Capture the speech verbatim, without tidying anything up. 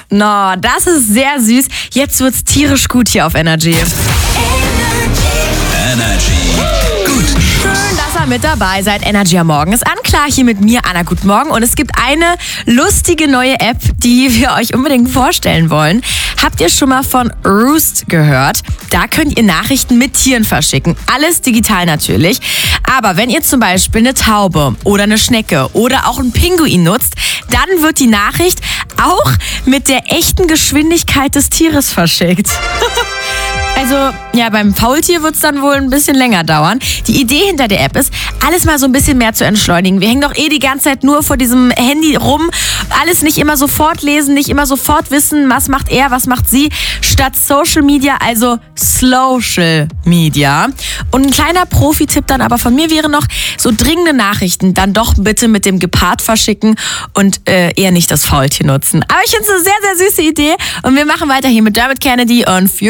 No, das ist sehr süß. Jetzt wird's tierisch gut hier auf Energy. Energy. Gut. Schön, dass ihr mit dabei seid. Energy am Morgen ist an. Klar, hier mit mir, Anna. Guten Morgen. Und es gibt eine lustige neue App, die wir euch unbedingt vorstellen wollen. Habt ihr schon mal von Roost gehört? Da könnt ihr Nachrichten mit Tieren verschicken. Alles digital natürlich. Aber wenn ihr zum Beispiel eine Taube oder eine Schnecke oder auch einen Pinguin nutzt, dann wird die Nachricht auch mit der echten Geschwindigkeit des Tieres verschickt. Also, ja, beim Faultier wird es dann wohl ein bisschen länger dauern. Die Idee hinter der App ist, alles mal so ein bisschen mehr zu entschleunigen. Wir hängen doch eh die ganze Zeit nur vor diesem Handy rum. Alles nicht immer sofort lesen, nicht immer sofort wissen, was macht er, was macht sie. Statt Social Media, also Slowcial Media. Und ein kleiner Profi-Tipp dann aber von mir wäre noch, so dringende Nachrichten dann doch bitte mit dem Gepard verschicken und äh, eher nicht das Faultier nutzen. Aber ich finde es eine sehr, sehr süße Idee. Und wir machen weiter hier mit Dermot Kennedy und Fury.